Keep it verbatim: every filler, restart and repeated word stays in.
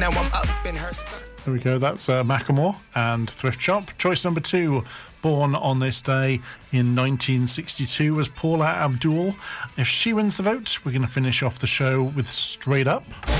now I'm up in her skirt. There we go, that's uh, Macklemore and Thrift Shop. Choice number two, born on this day in nineteen sixty-two, was Paula Abdul. If she wins the vote, we're going to finish off the show with Straight Up.